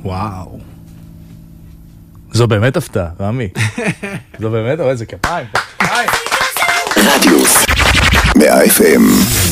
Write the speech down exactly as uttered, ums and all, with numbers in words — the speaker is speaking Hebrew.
וואו. זו באמת הפתעה, רמי. זו באמת, אבל זה כפיים. כפיים. רדיוס. מאה אף אם.